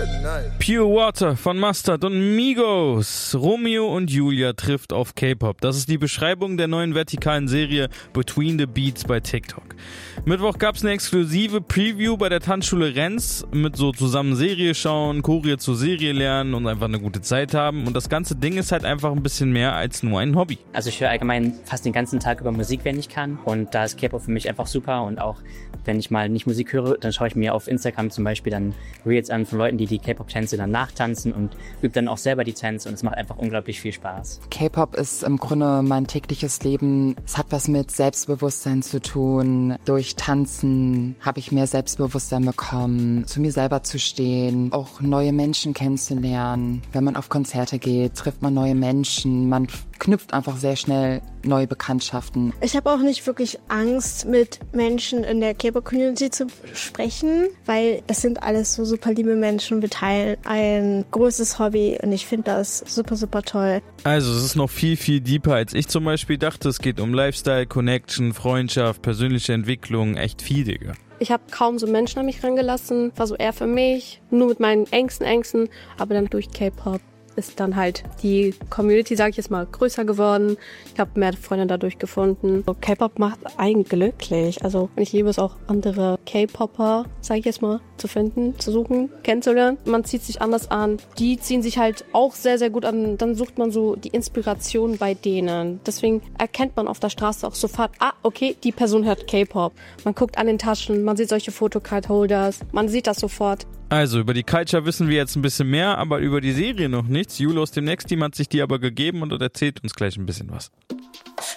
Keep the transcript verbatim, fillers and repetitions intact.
Pure Water von Mustard und Migos. Romeo und Julia trifft auf K-Pop. Das ist die Beschreibung der neuen vertikalen Serie Between the Beats bei TikTok. Mittwoch gab's eine exklusive Preview bei der Tanzschule Renz mit so zusammen Serie schauen, Choreo zur Serie lernen und einfach eine gute Zeit haben. Und das ganze Ding ist halt einfach ein bisschen mehr als nur ein Hobby. Also ich höre allgemein fast den ganzen Tag über Musik, wenn ich kann. Und da ist K-Pop für mich einfach super. Und auch wenn ich mal nicht Musik höre, dann schaue ich mir auf Instagram zum Beispiel dann Reels an von Leuten, die die K-Pop-Tänze dann nachtanzen und übe dann auch selber die Tänze. Und es macht einfach unglaublich viel Spaß. K-Pop ist im Grunde mein tägliches Leben. Es hat was mit Selbstbewusstsein zu tun. Durch Tanzen habe ich mehr Selbstbewusstsein bekommen, zu mir selber zu stehen, auch neue Menschen kennenzulernen. Wenn man auf Konzerte geht, trifft man neue Menschen, man knüpft einfach sehr schnell neue Bekanntschaften. Ich habe auch nicht wirklich Angst, mit Menschen in der K-Pop-Community zu sprechen, weil das sind alles so super liebe Menschen. Wir teilen ein großes Hobby und ich finde das super, super toll. Also es ist noch viel, viel deeper, als ich zum Beispiel dachte. Es geht um Lifestyle, Connection, Freundschaft, persönliche Entwicklung, echt viel, Digga. Ich habe kaum so Menschen an mich rangelassen, war so eher für mich, nur mit meinen engsten Ängsten, aber dann durch K-Pop ist dann halt die Community, sage ich jetzt mal, größer geworden. Ich habe mehr Freunde dadurch gefunden. So, K-Pop macht einen glücklich. Also ich liebe es auch, andere K-Popper, sage ich jetzt mal, zu finden, zu suchen, kennenzulernen. Man zieht sich anders an. Die ziehen sich halt auch sehr, sehr gut an. Dann sucht man so die Inspiration bei denen. Deswegen erkennt man auf der Straße auch sofort, ah, okay, die Person hört K-Pop. Man guckt an den Taschen, man sieht solche Photocard-Holders. Man sieht das sofort. Also, über die Culture wissen wir jetzt ein bisschen mehr, aber über die Serie noch nichts. Jule aus dem Next Team hat sich die aber gegeben und erzählt uns gleich ein bisschen was.